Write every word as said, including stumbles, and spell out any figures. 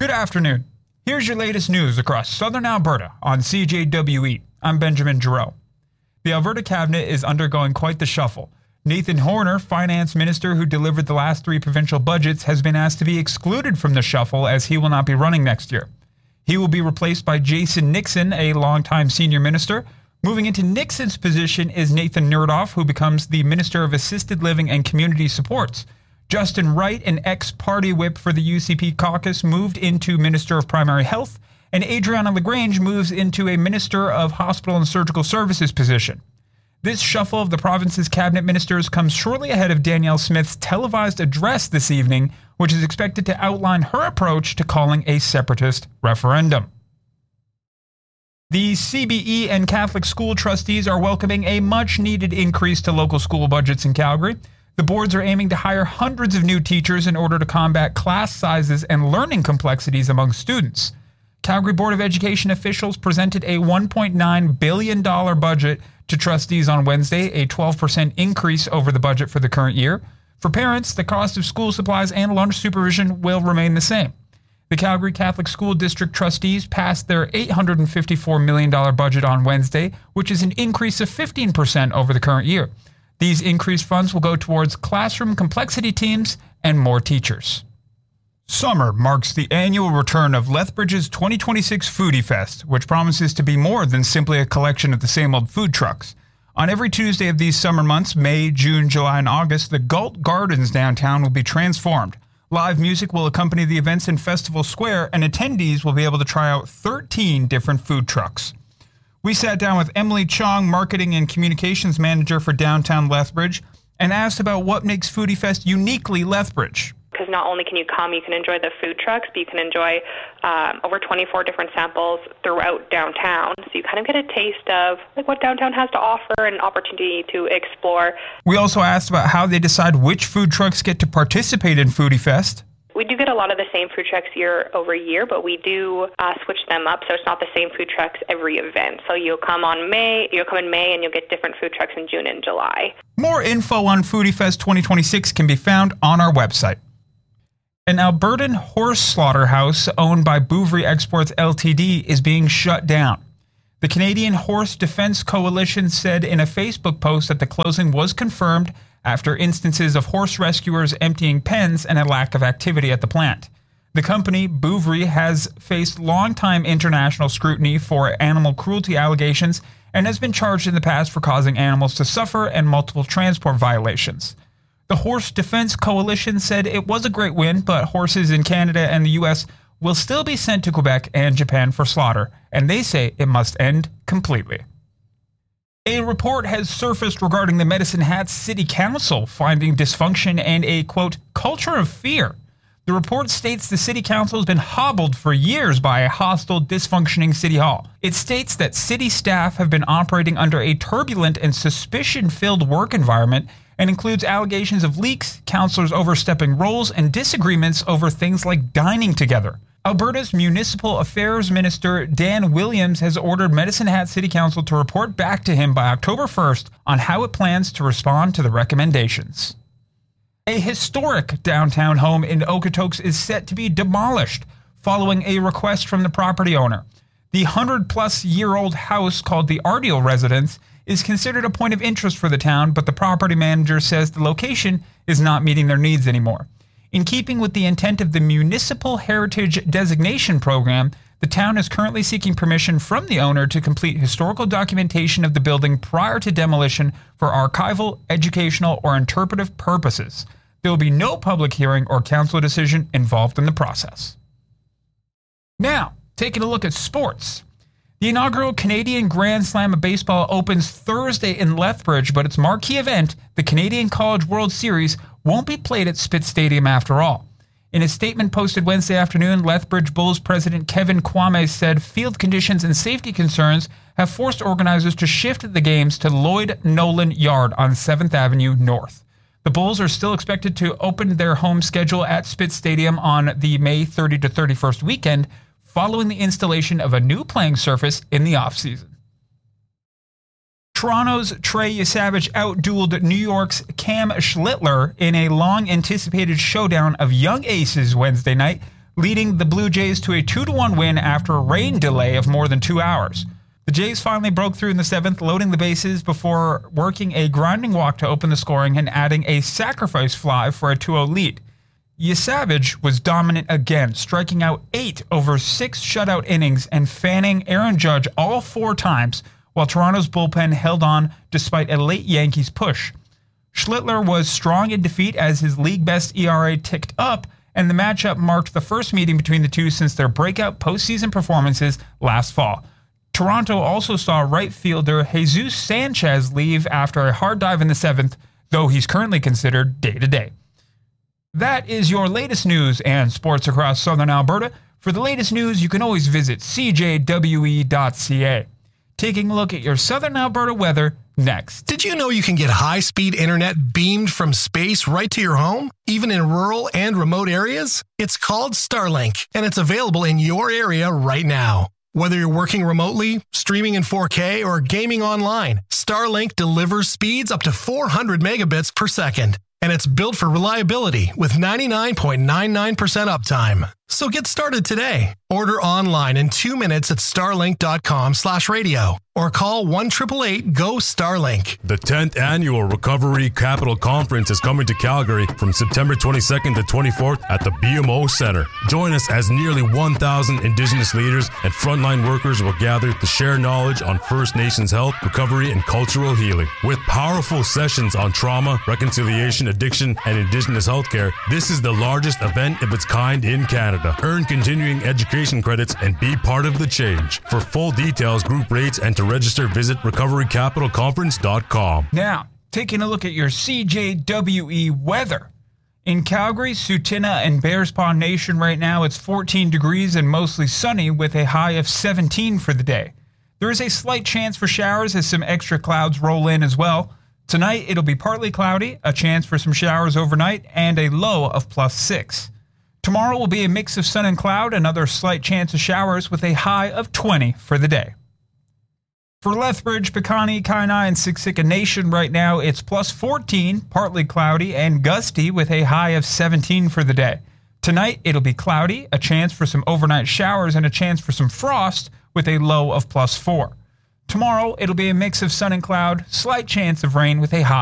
Good afternoon. Here's your latest news across southern Alberta on C J W E. I'm Benjamin Giroux. The Alberta cabinet is undergoing quite the shuffle. Nathan Horner, finance minister who delivered the last three provincial budgets, has been asked to be excluded from the shuffle as he will not be running next year. He will be replaced by Jason Nixon, a longtime senior minister. Moving into Nixon's position is Nathan Nerdoff, who becomes the Minister of Assisted Living and Community Supports. Justin Wright, an ex-party whip for the U C P caucus, moved into Minister of Primary Health, and Adriana LaGrange moves into a Minister of Hospital and Surgical Services position. This shuffle of the province's cabinet ministers comes shortly ahead of Danielle Smith's televised address this evening, which is expected to outline her approach to calling a separatist referendum. The C B E and Catholic school trustees are welcoming a much-needed increase to local school budgets in Calgary. The boards are aiming to hire hundreds of new teachers in order to combat class sizes and learning complexities among students. Calgary Board of Education officials presented a one point nine billion dollars budget to trustees on Wednesday, a twelve percent increase over the budget for the current year. For parents, the cost of school supplies and lunch supervision will remain the same. The Calgary Catholic School District trustees passed their eight hundred fifty-four million dollars budget on Wednesday, which is an increase of fifteen percent over the current year. These increased funds will go towards classroom complexity teams and more teachers. Summer marks the annual return of Lethbridge's twenty twenty-six Foodie Fest, which promises to be more than simply a collection of the same old food trucks. On every Tuesday of these summer months, May, June, July, and August, the Galt Gardens downtown will be transformed. Live music will accompany the events in Festival Square, and attendees will be able to try out thirteen different food trucks. We sat down with Emily Chong, Marketing and Communications Manager for Downtown Lethbridge, and asked about what makes Foodie Fest uniquely Lethbridge. Because not only can you come, you can enjoy the food trucks, but you can enjoy um, over twenty-four different samples throughout downtown. So you kind of get a taste of like what downtown has to offer and an opportunity to explore. We also asked about how they decide which food trucks get to participate in Foodie Fest. We do get a lot of the same food trucks year over year, but we do uh, switch them up, so it's not the same food trucks every event. So you'll come on May, you'll come in May, and you'll get different food trucks in June and July. More info on Foodie Fest twenty twenty-six can be found on our website. An Albertan horse slaughterhouse owned by Bouverie Exports Ltd is being shut down. The Canadian Horse Defense Coalition said in a Facebook post that the closing was confirmed after instances of horse rescuers emptying pens and a lack of activity at the plant. The company, Bouverie, has faced long-time international scrutiny for animal cruelty allegations and has been charged in the past for causing animals to suffer and multiple transport violations. The Horse Defense Coalition said it was a great win, but horses in Canada and the U S will still be sent to Quebec and Japan for slaughter, and they say it must end completely. A report has surfaced regarding the Medicine Hat City Council finding dysfunction and a, quote, culture of fear. The report states the City Council has been hobbled for years by a hostile, dysfunctioning City Hall. It states that city staff have been operating under a turbulent and suspicion-filled work environment and includes allegations of leaks, councillors overstepping roles, and disagreements over things like dining together. Alberta's Municipal Affairs Minister Dan Williams has ordered Medicine Hat City Council to report back to him by October first on how it plans to respond to the recommendations. A historic downtown home in Okotoks is set to be demolished following a request from the property owner. The hundred-plus-year-old house called the Ardeal Residence is considered a point of interest for the town, but the property manager says the location is not meeting their needs anymore. In keeping with the intent of the Municipal Heritage Designation Program, the town is currently seeking permission from the owner to complete historical documentation of the building prior to demolition for archival, educational, or interpretive purposes. There will be no public hearing or council decision involved in the process. Now, taking a look at sports. The inaugural Canadian Grand Slam of Baseball opens Thursday in Lethbridge, but its marquee event, the Canadian College World Series, won't be played at Spitz Stadium after all. In a statement posted Wednesday afternoon, Lethbridge Bulls president Kevin Kwame said field conditions and safety concerns have forced organizers to shift the games to Lloyd Nolan Yard on seventh Avenue North. The Bulls are still expected to open their home schedule at Spitz Stadium on the May thirtieth to thirty-first weekend, following the installation of a new playing surface in the offseason. Toronto's Trey Yesavage outdueled New York's Cam Schlittler in a long-anticipated showdown of young aces Wednesday night, leading the Blue Jays to a two to one win after a rain delay of more than two hours. The Jays finally broke through in the seventh, loading the bases before working a grinding walk to open the scoring and adding a sacrifice fly for a two oh lead. Yesavage was dominant again, striking out eight over six shutout innings and fanning Aaron Judge all four times, while Toronto's bullpen held on despite a late Yankees push. Schlittler was strong in defeat as his league-best E R A ticked up, and the matchup marked the first meeting between the two since their breakout postseason performances last fall. Toronto also saw right fielder Jesus Sanchez leave after a hard dive in the seventh, though he's currently considered day-to-day. That is your latest news and sports across southern Alberta. For the latest news, you can always visit c j w e dot c a. Taking a look at your southern Alberta weather next. Did you know you can get high-speed internet beamed from space right to your home, even in rural and remote areas? It's called Starlink, and it's available in your area right now. Whether you're working remotely, streaming in four K, or gaming online, Starlink delivers speeds up to four hundred megabits per second. And it's built for reliability with ninety-nine point nine nine percent uptime. So get started today. Order online in two minutes at starlink.com slash radio or call one eight eight eight, G O, STARLINK. The tenth Annual Recovery Capital Conference is coming to Calgary from September twenty-second to twenty-fourth at the B M O Centre. Join us as nearly one thousand Indigenous leaders and frontline workers will gather to share knowledge on First Nations health, recovery, and cultural healing. With powerful sessions on trauma, reconciliation, addiction, and Indigenous healthcare, this is the largest event of its kind in Canada. Earn continuing education credits and be part of the change. For full details, group rates, and to register, visit recovery capital conference dot com. Now, taking a look at your C J W E weather. In Calgary, Sutina, and Bears Paw Nation right now, it's fourteen degrees and mostly sunny with a high of seventeen for the day. There is a slight chance for showers as some extra clouds roll in as well. Tonight, it'll be partly cloudy, a chance for some showers overnight, and a low of plus six. Tomorrow will be a mix of sun and cloud, another slight chance of showers with a high of twenty for the day. For Lethbridge, Pecani, Kainai, and Siksika Nation right now, it's plus fourteen, partly cloudy, and gusty with a high of seventeen for the day. Tonight, it'll be cloudy, a chance for some overnight showers, and a chance for some frost with a low of plus four. Tomorrow, it'll be a mix of sun and cloud, slight chance of rain with a high